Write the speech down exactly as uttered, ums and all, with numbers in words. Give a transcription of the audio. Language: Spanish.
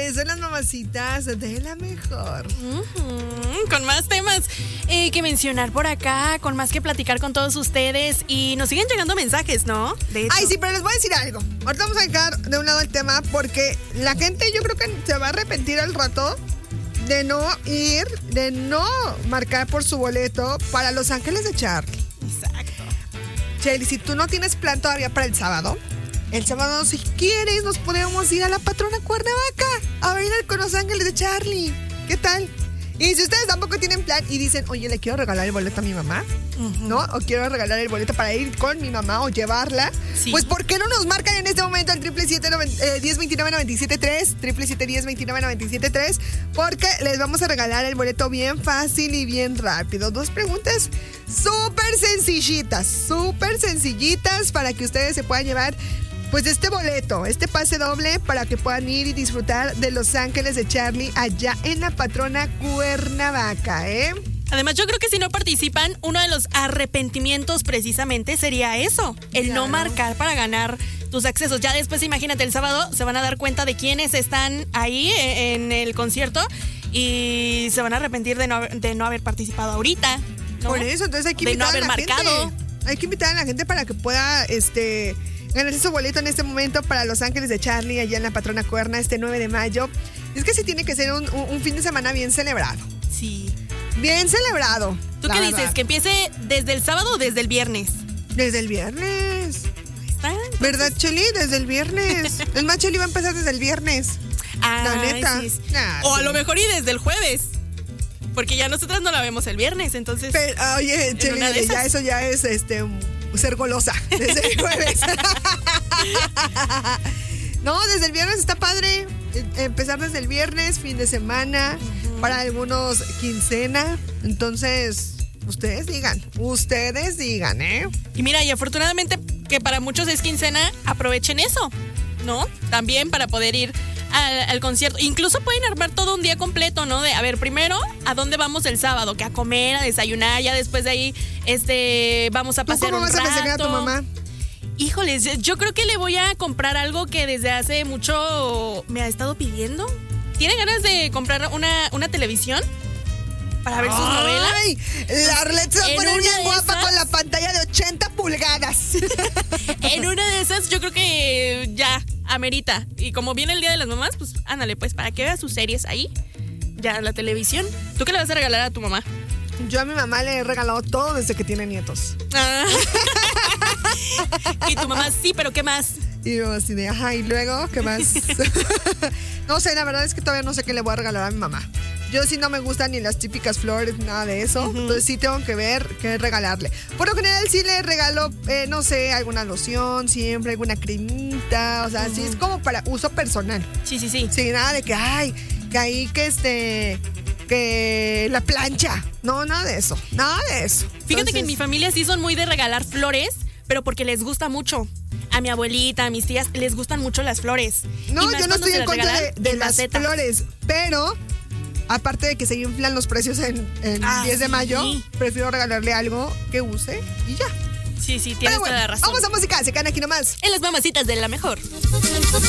son las mamacitas de la mejor. Uh-huh. Con más temas eh, que mencionar por acá, con más que platicar con todos ustedes. Y nos siguen llegando mensajes, ¿no? De hecho. Ay, sí, pero les voy a decir algo. Ahorita vamos a dejar de un lado el tema porque la gente yo creo que se va a arrepentir al rato de no ir, de no marcar por su boleto para Los Ángeles de Charlie. Exacto. Shelly, si tú no tienes plan todavía para el sábado, el sábado, si quieres, nos podemos ir a la Patrona Cuernavaca a bailar con Los Ángeles de Charlie. ¿Qué tal? Y si ustedes tampoco tienen plan y dicen, oye, le quiero regalar el boleto a mi mamá, uh-huh. ¿no? O quiero regalar el boleto para ir con mi mamá o llevarla, sí. Pues ¿por qué no nos marcan en este momento el triple siete diez veintinueve noventa y siete tres, triple siete diez veintinueve noventa y siete tres? Porque les vamos a regalar el boleto bien fácil y bien rápido. Dos preguntas súper sencillitas, súper sencillitas para que ustedes se puedan llevar pues este boleto, este pase doble para que puedan ir y disfrutar de Los Ángeles de Charlie allá en la Patrona Cuernavaca, ¿eh? Además, yo creo que si no participan, uno de los arrepentimientos precisamente sería eso, el claro. no marcar para ganar tus accesos. Ya después, imagínate, el sábado se van a dar cuenta de quiénes están ahí en el concierto y se van a arrepentir de no, de no haber participado ahorita, ¿no? Por eso, entonces hay que invitar de no haber a la marcado. gente. Hay que invitar a la gente para que pueda, este... ganarse su boleto en este momento para Los Ángeles de Charlie, allá en la Patrona Cuerna, este nueve de mayo. Es que sí tiene que ser un, un, un fin de semana bien celebrado. Sí. Bien celebrado. ¿Tú qué verdad. dices? ¿Que empiece desde el sábado o desde el viernes? Desde el viernes. Ahí está. Entonces... ¿Verdad, Cheli? Desde el viernes. Es más, Cheli va a empezar desde el viernes. Ah, la neta. Sí, sí. Nah, o sí. a lo mejor y desde el jueves. Porque ya nosotras no la vemos el viernes, entonces. Pero, oye, Cheli, ya eso ya es este... ser golosa desde el jueves. No, desde el viernes está padre. Empezar desde el viernes, fin de semana, uh-huh. para algunos quincena. Entonces, ustedes digan, ustedes digan, ¿eh? Y mira, y afortunadamente que para muchos es quincena, aprovechen eso, ¿no? También para poder ir al, al concierto. Incluso pueden armar todo un día completo, ¿no? De, a ver, primero, ¿a dónde vamos el sábado? Que a comer, a desayunar, ya después de ahí, este, vamos a pasear un rato. ¿Cómo vas a festejar a tu mamá? Híjoles, yo creo que le voy a comprar algo que desde hace mucho me ha estado pidiendo. ¿Tiene ganas de comprar una, una televisión? Para ver sus ¡ay! novelas. La Arlette se va a poner bien guapa esas... con la pantalla de ochenta pulgadas. En una de esas yo creo que ya amerita. Y como viene el Día de las Mamás, pues ándale, pues para que vea sus series ahí, ya la televisión. ¿Tú qué le vas a regalar a tu mamá? Yo a mi mamá le he regalado todo desde que tiene nietos. Ah. Y tu mamá, sí, pero ¿qué más? Y yo así de, ajá, ¿y luego qué más? No sé, la verdad es que todavía no sé qué le voy a regalar a mi mamá. Yo sí no me gustan ni las típicas flores, nada de eso. Uh-huh. Entonces sí tengo que ver qué regalarle. Por lo general sí le regalo, eh, no sé, alguna loción, siempre alguna cremita. O sea, uh-huh. sí es como para uso personal. Sí, sí, sí. Sí, nada de que, ay, que ahí que este... que la plancha. No, nada de eso. Nada de eso. Fíjate Entonces, que en mi familia sí son muy de regalar flores, pero porque les gusta mucho. A mi abuelita, a mis tías, les gustan mucho las flores. No, yo no estoy en contra de, de las macetas. flores, pero aparte de que se inflan los precios en, en ah, diez de mayo, sí. prefiero regalarle algo que use y ya. Sí, sí, tienes bueno, toda la razón. Vamos a música, se quedan aquí nomás. En las mamacitas de la mejor.